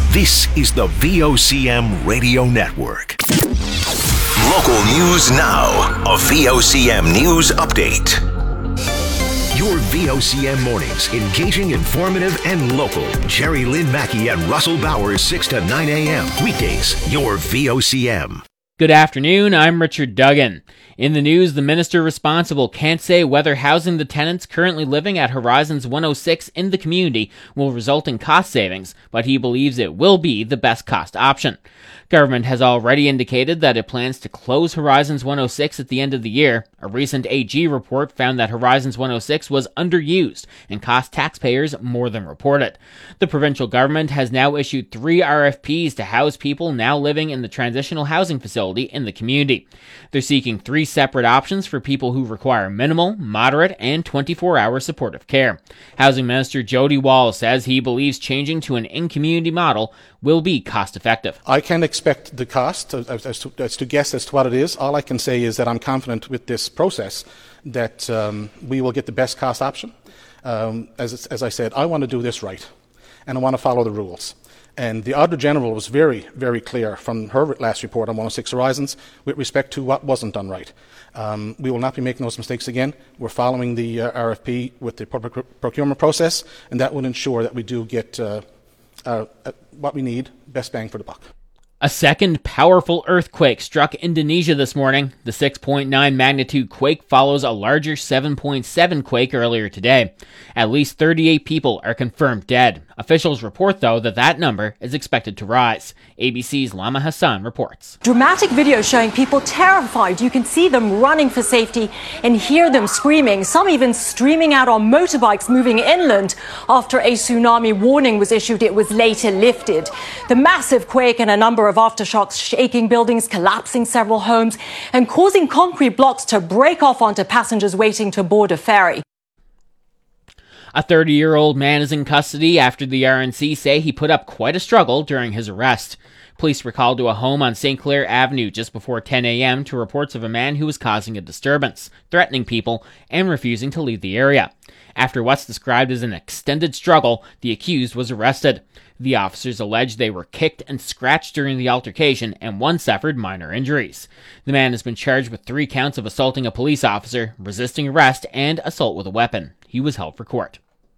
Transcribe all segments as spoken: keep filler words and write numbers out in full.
This is the V O C M Radio Network. Local news now. A V O C M News Update. Your V O C M mornings, engaging, informative, and local. Jerry Lynn Mackey and Russell Bowers, six to nine a.m. Weekdays, your V O C M. Good afternoon, I'm Richard Duggan. In the news, the minister responsible can't say whether housing the tenants currently living at Horizons one oh six in the community will result in cost savings, but he believes it will be the best cost option. Government has already indicated that it plans to close Horizons one oh six at the end of the year. A recent A G report found that Horizons one oh six was underused and cost taxpayers more than reported. The provincial government has now issued three R F Ps to house people now living in the transitional housing facility in the community. They're seeking three separate options for people who require minimal, moderate, and twenty-four hour supportive care. Housing Minister Jody Wall says he believes changing to an in-community model will be cost-effective. I can't expect the cost as, as, to, as to guess as to what it is. All I can say is that I'm confident with this process that um, we will get the best cost option. Um, as, as I said, I want to do this right, and I want to follow the rules. And the Auditor General was very, very clear from her last report on one oh six Horizons with respect to what wasn't done right. Um, we will not be making those mistakes again. We're following the uh, R F P with the public procurement process, and that will ensure that we do get uh, uh, uh, what we need, best bang for the buck. A second powerful earthquake struck Indonesia this morning. The six point nine magnitude quake follows a larger seven point seven quake earlier today. At least thirty-eight people are confirmed dead. Officials report, though, that that number is expected to rise. A B C's Lama Hassan reports. Dramatic video showing people terrified. You can see them running for safety and hear them screaming, some even streaming out on motorbikes moving inland. After a tsunami warning was issued, it was later lifted. The massive quake and a number of aftershocks shaking buildings, collapsing several homes, and causing concrete blocks to break off onto passengers waiting to board a ferry. A thirty-year-old man is in custody after the R N C say he put up quite a struggle during his arrest. Police were called to a home on Saint Clair Avenue just before ten a.m. to reports of a man who was causing a disturbance, threatening people, and refusing to leave the area. After what's described as an extended struggle, the accused was arrested. The officers alleged they were kicked and scratched during the altercation, and one suffered minor injuries. The man has been charged with three counts of assaulting a police officer, resisting arrest, and assault with a weapon. He was held for court.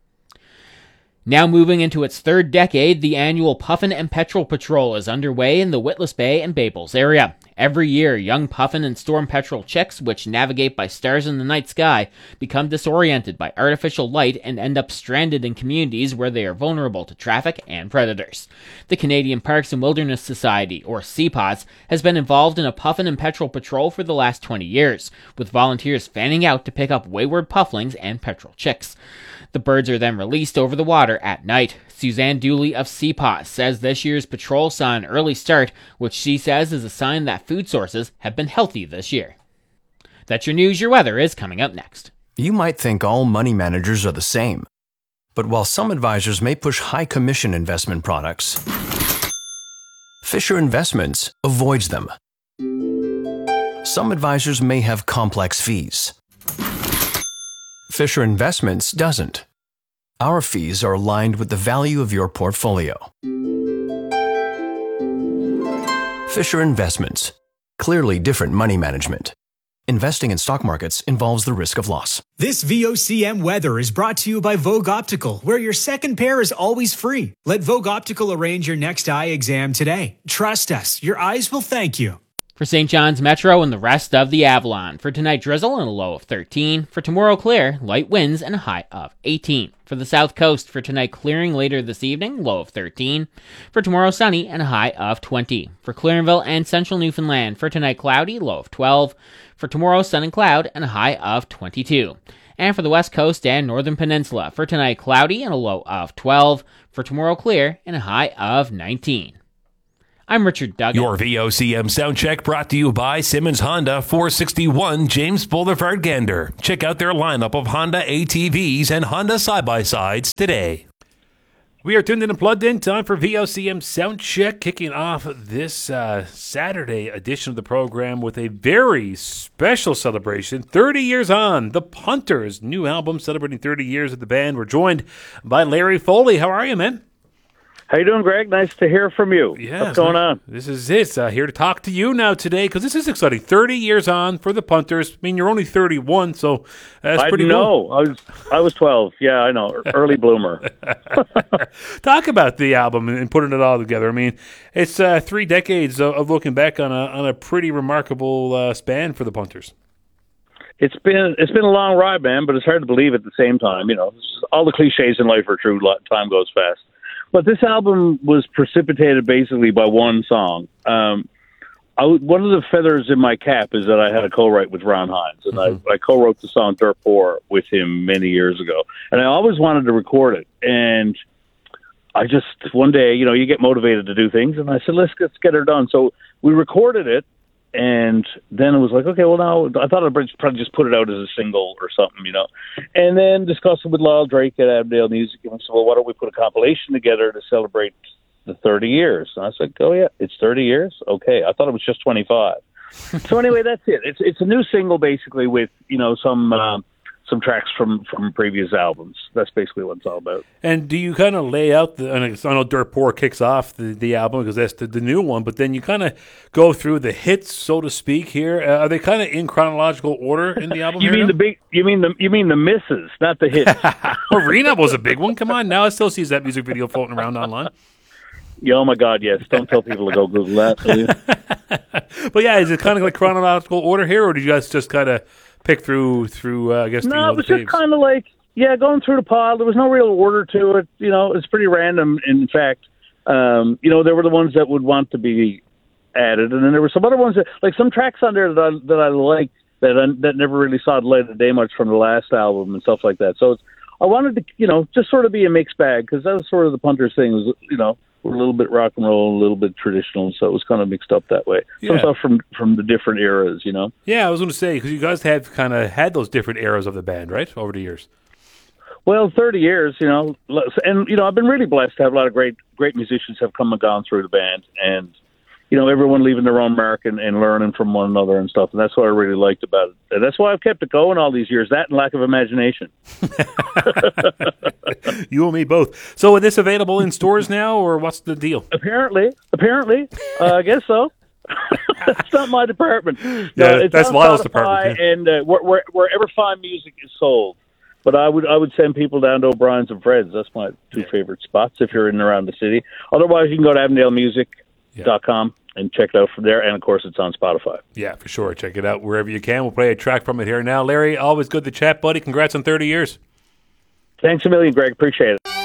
Now moving into its third decade, the annual Puffin and Petrel Patrol is underway in the Witless Bay and Babels area. Every year, young puffin and storm petrel chicks, which navigate by stars in the night sky, become disoriented by artificial light and end up stranded in communities where they are vulnerable to traffic and predators. The Canadian Parks and Wilderness Society, or C P O S, has been involved in a puffin and petrel patrol for the last twenty years, with volunteers fanning out to pick up wayward pufflings and petrel chicks. The birds are then released over the water at night. Suzanne Dooley of C P O S says this year's patrol saw an early start, which she says is a sign that food sources have been healthy this year. That's your news. Your weather is coming up next. You might think all money managers are the same. But while some advisors may push high commission investment products, Fisher Investments avoids them. Some advisors may have complex fees. Fisher Investments doesn't. Our fees are aligned with the value of your portfolio. Fisher Investments. Clearly different money management. Investing in stock markets involves the risk of loss. This V O C M weather is brought to you by Vogue Optical, where your second pair is always free. Let Vogue Optical arrange your next eye exam today. Trust us, your eyes will thank you. For Saint John's Metro and the rest of the Avalon. For tonight, drizzle and a low of thirteen. For tomorrow, clear, light winds and a high of eighteen. For the South Coast, for tonight, clearing later this evening, low of thirteen. For tomorrow, sunny and a high of twenty. For Clarenville and Central Newfoundland, for tonight, cloudy, low of twelve. For tomorrow, sun and cloud and a high of twenty-two. And for the West Coast and Northern Peninsula, for tonight, cloudy and a low of twelve. For tomorrow, clear and a high of nineteen. I'm Richard Duggan. Your V O C M sound check brought to you by Simmons Honda, four sixty-one James Boulevard, Gander. Check out their lineup of Honda A T Vs and Honda side-by-sides today. We are tuned in and plugged in. Time for V O C M Sound Check, kicking off this uh, Saturday edition of the program with a very special celebration. thirty years on, The Punters' new album celebrating thirty years of the band. We're joined by Larry Foley. How are you, man? How you doing, Greg? Nice to hear from you. Yeah, What's going on? This is it. Uh, here to talk to you now today because this is exciting. thirty years on for the Punters. I mean, you're only thirty-one, so that's I pretty know. cool. I was I was twelve. Yeah, I know. Early bloomer. Talk about the album and putting it all together. I mean, it's uh, three decades of, of looking back on a on a pretty remarkable uh, span for the Punters. It's been it's been a long ride, man, but it's hard to believe at the same time. You know, all the cliches in life are true. Time goes fast. But this album was precipitated basically by one song. Um, I, one of the feathers in my cap is that I had a co-write with Ron Hines, and mm-hmm. I, I co-wrote the song Dirt Poor with him many years ago. And I always wanted to record it. And I just, one day, you know, you get motivated to do things, and I said, let's, let's get her done. So we recorded it, and then it was like, okay, well, now I thought I'd probably just put it out as a single or something, you know. And then discussed it with Lyle Drake at Avondale Music, and I said, well, why don't we put a compilation together to celebrate the thirty years? And I was like, oh, yeah, it's thirty years? Okay, I thought it was just twenty-five. So anyway, that's it. It's it's a new single, basically, with, you know, some... Um, some tracks from, from previous albums. That's basically what it's all about. And do you kind of lay out the, and I know Dirt Poor kicks off the, the album because that's the, the new one, but then you kind of go through the hits, so to speak, here. Uh, are they kind of in chronological order in the album? you here mean now? the big, you mean the, you mean the misses, not the hits. Arena was a big one. Come on. Now I still see that music video floating around online. Yeah, oh my God, yes. Don't tell people to go Google that. But yeah, is it kind of like chronological order here, or did you guys just kind of pick through, through uh, I guess, no, the, you know, it was the just kind of like, yeah, going through the pile. There was no real order to it. You know, it's pretty random. In fact, um, you know, there were the ones that would want to be added, and then there were some other ones that, like some tracks on there that I that I liked that I, that never really saw the light of day much from the last album and stuff like that. So it's, I wanted to, you know, just sort of be a mixed bag because that was sort of the Punters thing. Was, you know, we're a little bit rock and roll, a little bit traditional, so it was kind of mixed up that way. Yeah. Some stuff from from the different eras, you know. Yeah, I was going to say because you guys have kind of had those different eras of the band, right, over the years. Well, thirty years, you know, and you know, I've been really blessed to have a lot of great great musicians have come and gone through the band, and you know, everyone leaving their own mark and, and learning from one another and stuff, and that's what I really liked about it. And that's why I've kept it going all these years. That and lack of imagination. You and me both. So, is this available in stores now, or what's the deal? Apparently, apparently, uh, I guess so. That's not my department. Yeah, no, it's that's on Lyle's Spotify department. Yeah. And uh, where, where, wherever fine music is sold. But I would I would send people down to O'Brien's and Fred's. That's my two yeah. favorite spots if you're in and around the city. Otherwise, you can go to avondale music dot com yeah. and check it out from there. And, of course, it's on Spotify. Yeah, for sure. Check it out wherever you can. We'll play a track from it here now. Larry, always good to chat, buddy. Congrats on thirty years. Thanks a million, Greg. Appreciate it.